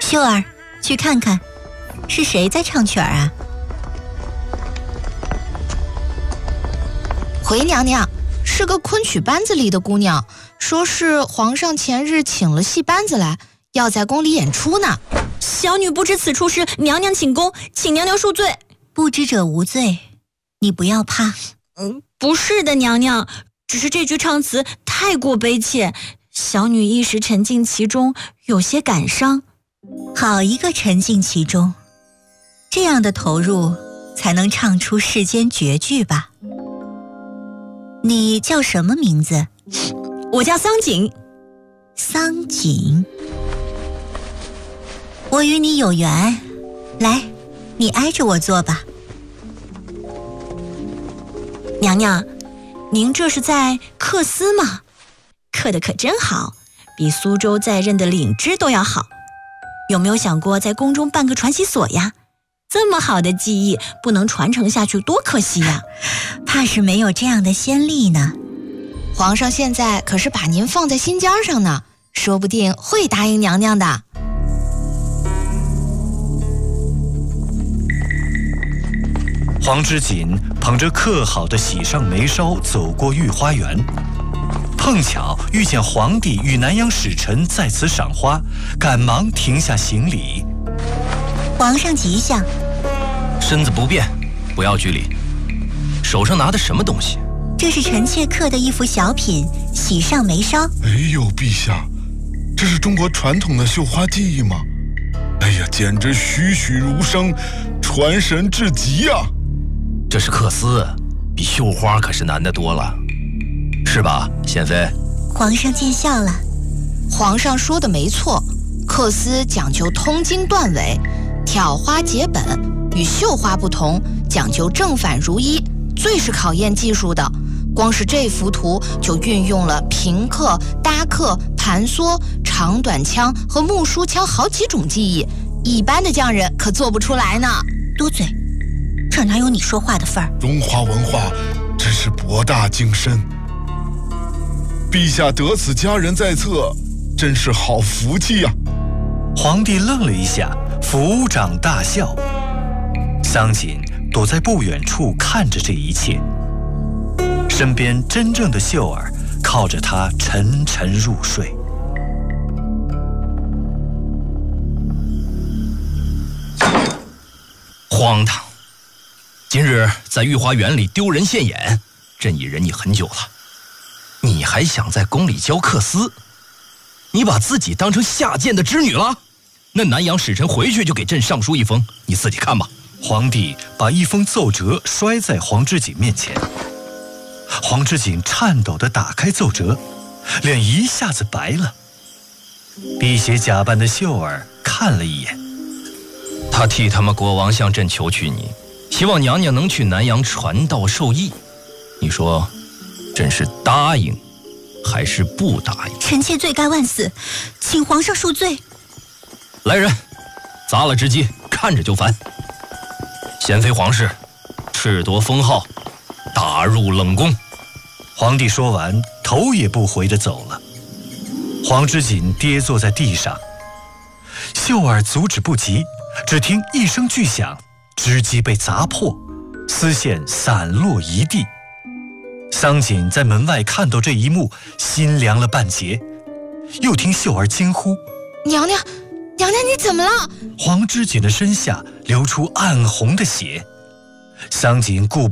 秀儿，去看看，是谁在唱曲儿啊？ 回娘娘，是个昆曲班子里的姑娘，说是皇上前日请了戏班子来，要在宫里演出呢。 小女不知此处事，娘娘请功，请娘娘恕罪。 不知者无罪，你不要怕。 不是的，娘娘，只是这句唱词太过悲切，小女一时沉浸其中，有些感伤。 好一个沉浸其中，这样的投入才能唱出世间绝句吧。你叫什么名字？ 我叫桑锦。 桑锦，我与你有缘，来，你挨着我坐吧。 娘娘，您这是在刻丝吗？刻得可真好，比苏州在任的领枝都要好。有没有想过在宫中办个传习所呀？这么好的技艺不能传承下去，多可惜呀！ 怕是没有这样的先例呢。 皇上现在可是把您放在心尖上呢，说不定会答应娘娘的。 黄之锦捧着刻好的喜上眉梢走过御花园，碰巧遇见皇帝与南洋使臣在此赏花，赶忙停下行礼。 皇上吉祥。 身子不便，不要拘礼。手上拿的什么东西？ 这是臣妾刻的一幅小品《喜上眉梢》。 哎呦，陛下，这是中国传统的绣花技艺吗？哎呀，简直栩栩如生，传神至极呀！ 这是刻丝，比绣花可是难得多了，是吧，贤妃？ 皇上见笑了。 皇上说的没错，刻丝讲究通经断纬，挑花结本，与绣花不同，讲究正反如一，最是考验技术的。光是这幅图就运用了平刻、搭刻、盘梭、长短腔和木梳腔好几种技艺，一般的匠人可做不出来呢。 多嘴，这哪有你说话的份儿？ 中华文化真是博大精深，陛下得此佳人在侧，真是好福气呀！ 皇帝愣了一下，抚掌大笑。桑锦躲在不远处看着这一切，身边真正的秀儿靠着他沉沉入睡。 荒唐！今日在御花园里丢人现眼，朕已忍你很久了，你还想在宫里教刻丝？你把自己当成下贱的织女了？那南洋使臣回去就给朕上书一封，你自己看吧。 皇帝把一封奏折摔在黄之锦面前，黄之锦颤抖地打开奏折，脸一下子白了。辟邪假扮的秀儿看了一眼， 他替他们国王向朕求娶你，希望娘娘能去南洋传道授义。你说，朕是答应还是不答应？ 臣妾罪该万死，请皇上恕罪。 来人，砸了织机，看着就烦。贤妃皇室，褫夺封号，打入冷宫。 皇帝说完，头也不回地走了。黄之锦跌坐在地上，秀儿阻止不及，只听一声巨响，织机被砸破，丝线散落一地。桑锦在门外看到这一幕，心凉了半截，又听秀儿惊呼：“ 娘娘，娘娘，你怎么了？” 黄之锦的身下流出暗红的血，桑锦顾不